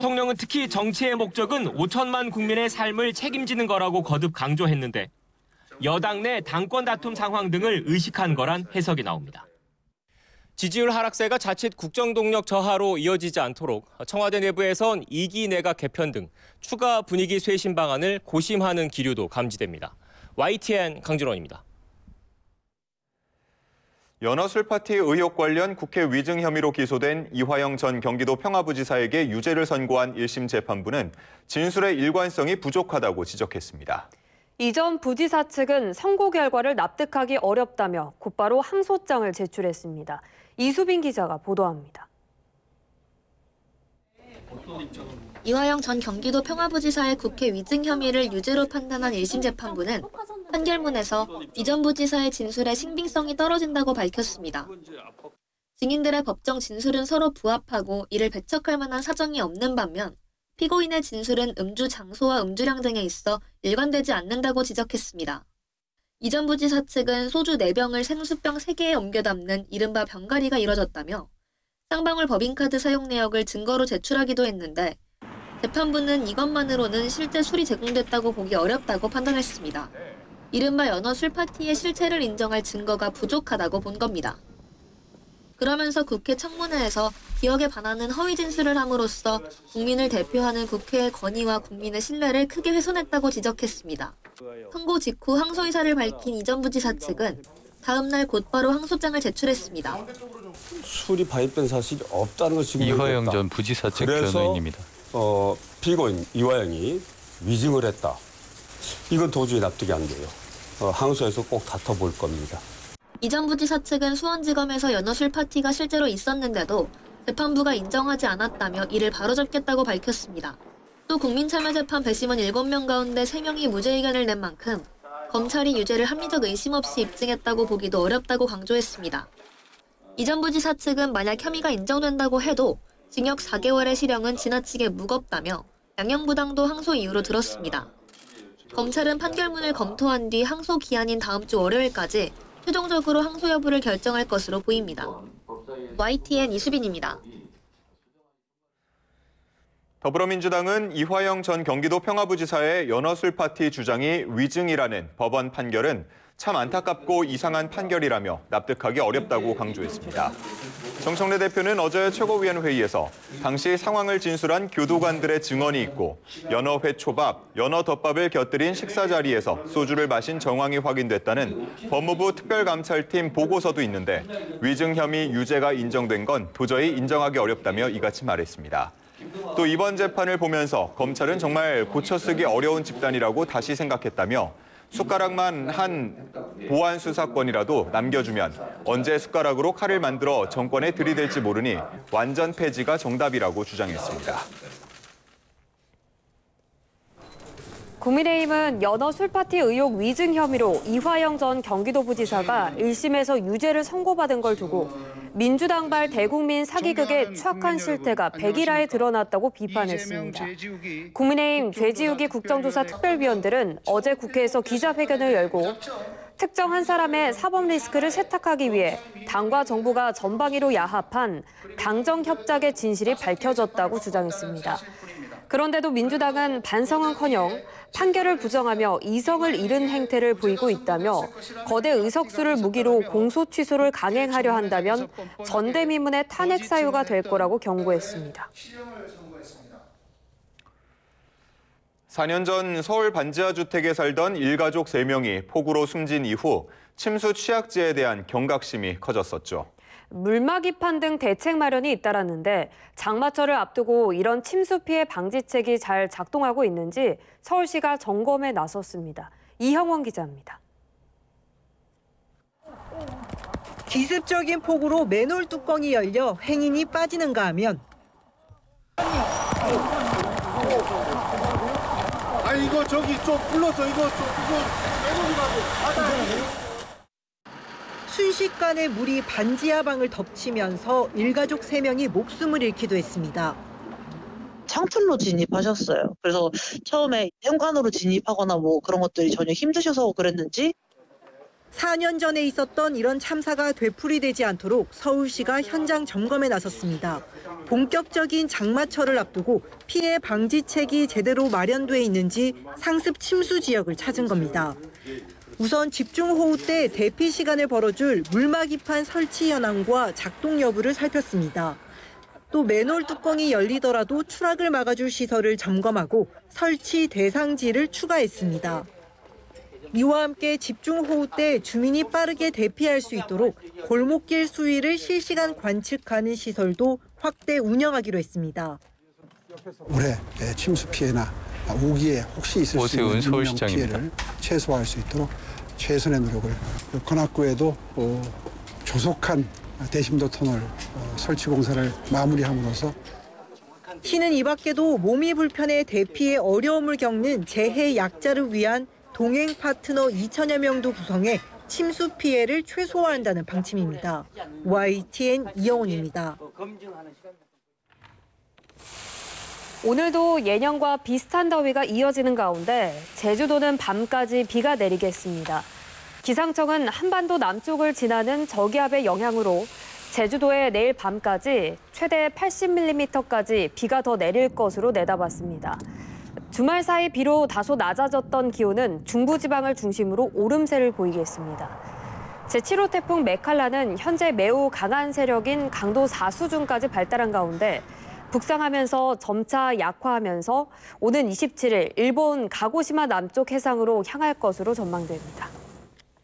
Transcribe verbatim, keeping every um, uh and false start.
대통령은 특히 정치의 목적은 오천만 국민의 삶을 책임지는 거라고 거듭 강조했는데 여당 내 당권 다툼 상황 등을 의식한 거란 해석이 나옵니다. 지지율 하락세가 자칫 국정 동력 저하로 이어지지 않도록 청와대 내부에선 이 기 내각 개편 등 추가 분위기 쇄신 방안을 고심하는 기류도 감지됩니다. 와이티엔 강준원입니다. 연어술 파티 의혹 관련 국회 위증 혐의로 기소된 이화영 전 경기도 평화부지사에게 유죄를 선고한 일 심 재판부는 진술의 일관성이 부족하다고 지적했습니다. 이 전 부지사 측은 선고 결과를 납득하기 어렵다며 곧바로 항소장을 제출했습니다. 이수빈 기자가 보도합니다. 이화영 전 경기도 평화부지사의 국회 위증 혐의를 유죄로 판단한 일 심 재판부는 판결문에서 이 전 부지사의 진술의 신빙성이 떨어진다고 밝혔습니다. 증인들의 법정 진술은 서로 부합하고 이를 배척할 만한 사정이 없는 반면 피고인의 진술은 음주 장소와 음주량 등에 있어 일관되지 않는다고 지적했습니다. 이 전 부지사 측은 소주 네 병을 생수병 세 개에 옮겨 담는 이른바 병가리가 이뤄졌다며 쌍방울 법인카드 사용 내역을 증거로 제출하기도 했는데 재판부는 이것만으로는 실제 술이 제공됐다고 보기 어렵다고 판단했습니다. 이른바 연어 술 파티의 실체를 인정할 증거가 부족하다고 본 겁니다. 그러면서 국회 청문회에서 기억에 반하는 허위 진술을 함으로써 국민을 대표하는 국회의 권위와 국민의 신뢰를 크게 훼손했다고 지적했습니다. 선고 직후 항소 의사를 밝힌 이 전 부지사 측은 다음 날 곧바로 항소장을 제출했습니다. 술이 발입된 사실이 없다는 걸 지금 이화영 전 부지사 측 변호인입니다. 어, 피고인 이화영이 위증을 했다. 이건 도저히 납득이 안 돼요. 어, 항소에서 꼭 다퉈볼 겁니다. 이 전 부지사 측은 수원지검에서 연어술 파티가 실제로 있었는데도 재판부가 인정하지 않았다며 이를 바로잡겠다고 밝혔습니다. 또 국민참여재판 배심원 일곱 명 가운데 세 명이 무죄 의견을 낸 만큼 검찰이 유죄를 합리적 의심 없이 입증했다고 보기도 어렵다고 강조했습니다. 이 전 부지사 측은 만약 혐의가 인정된다고 해도 징역 사 개월의 실형은 지나치게 무겁다며 양형부당도 항소 이유로 들었습니다. 검찰은 판결문을 검토한 뒤 항소 기한인 다음 주 월요일까지 최종적으로 항소 여부를 결정할 것으로 보입니다. 와이티엔 이수빈입니다. 더불어민주당은 이화영 전 경기도 평화부지사의 연어술 파티 주장이 위증이라는 법원 판결은 참 안타깝고 이상한 판결이라며 납득하기 어렵다고 강조했습니다. 정청래 대표는 어제 최고위원회의에서 당시 상황을 진술한 교도관들의 증언이 있고 연어회 초밥, 연어덮밥을 곁들인 식사 자리에서 소주를 마신 정황이 확인됐다는 법무부 특별감찰팀 보고서도 있는데 위증 혐의 유죄가 인정된 건 도저히 인정하기 어렵다며 이같이 말했습니다. 또 이번 재판을 보면서 검찰은 정말 고쳐쓰기 어려운 집단이라고 다시 생각했다며 숟가락만 한 보안 수사권이라도 남겨주면 언제 숟가락으로 칼을 만들어 정권에 들이댈지 모르니 완전 폐지가 정답이라고 주장했습니다. 국민의힘은 연어 술파티 의혹 위증 혐의로 이화영 전 경기도부지사가 일 심에서 유죄를 선고받은 걸 두고 민주당발 대국민 사기극의 추악한 실태가 백일하에 드러났다고 비판했습니다. 국민의힘 죄지우기 국정조사 특별위원들은 어제 국회에서 기자회견을 열고 특정 한 사람의 사법 리스크를 세탁하기 위해 당과 정부가 전방위로 야합한 당정 협작의 진실이 밝혀졌다고 주장했습니다. 그런데도 민주당은 반성은커녕 판결을 부정하며 이성을 잃은 행태를 보이고 있다며 거대 의석수를 무기로 공소 취소를 강행하려 한다면 전대미문의 탄핵 사유가 될 거라고 경고했습니다. 사 년 전 서울 반지하 주택에 살던 일가족 세 명이 폭우로 숨진 이후 침수 취약지에 대한 경각심이 커졌었죠. 물막이판 등 대책 마련이 잇따랐는데 장마철을 앞두고 이런 침수 피해 방지책이 잘 작동하고 있는지 서울시가 점검에 나섰습니다. 이형원 기자입니다. 기습적인 폭우로 맨홀 뚜껑이 열려 횡인이 빠지는가 하면 아 이거 저기 좀 불러서 이거 좀 이거 맨홀이라고 받아야 순식간에 물이 반지하 방을 덮치면서 일가족 세 명이 목숨을 잃기도 했습니다. 창틀로 진입하셨어요. 그래서 처음에 현관으로 진입하거나 뭐 그런 것들이 전혀 힘드셔서 그랬는지 사 년 전에 있었던 이런 참사가 되풀이되지 않도록 서울시가 현장 점검에 나섰습니다. 본격적인 장마철을 앞두고 피해 방지책이 제대로 마련돼 있는지 상습 침수 지역을 찾은 겁니다. 우선 집중호우 때 대피 시간을 벌어줄 물막이판 설치 현황과 작동 여부를 살폈습니다. 또 맨홀 뚜껑이 열리더라도 추락을 막아줄 시설을 점검하고 설치 대상지를 추가했습니다. 이와 함께 집중호우 때 주민이 빠르게 대피할 수 있도록 골목길 수위를 실시간 관측하는 시설도 확대 운영하기로 했습니다. 올해 침수 피해나 오기에 혹시 있을 수 있는 인명 피해를 최소화할 수 있도록 최선의 노력을, 관악구에도 조속한 대심도 터널 설치 공사를 마무리함으로써 시는 이 밖에도 몸이 불편해 대피에 어려움을 겪는 재해 약자를 위한 동행 파트너 이천여 명도 구성해 침수 피해를 최소화한다는 방침입니다. 와이티엔 이영훈입니다. 오늘도 예년과 비슷한 더위가 이어지는 가운데 제주도는 밤까지 비가 내리겠습니다. 기상청은 한반도 남쪽을 지나는 저기압의 영향으로 제주도에 내일 밤까지 최대 팔십 밀리미터까지 비가 더 내릴 것으로 내다봤습니다. 주말 사이 비로 다소 낮아졌던 기온은 중부지방을 중심으로 오름세를 보이겠습니다. 제칠 호 태풍 메칼라는 현재 매우 강한 세력인 강도 사 수준까지 발달한 가운데 북상하면서 점차 약화하면서 오는 이십칠 일 일본 가고시마 남쪽 해상으로 향할 것으로 전망됩니다.